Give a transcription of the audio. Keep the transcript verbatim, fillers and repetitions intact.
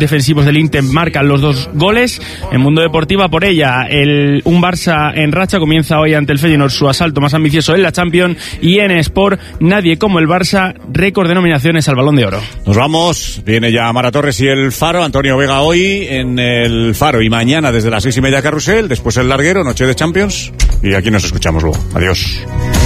defensivos del Inter marcan los dos goles. En Mundo Deportiva, por ella, el, un Barça en racha comienza hoy ante el Feyenoord su asalto más ambicioso en la Champions, y en Sport, nadie como el Barça, récord de nominaciones al Balón de Oro. Nos vamos, viene ya Mara Torres y el Faro, Antonio Vega hoy en el Faro y mañana desde las seis y media Carrusel, después el Larguero, noche de Champions, y aquí nos escuchamos luego. Adiós.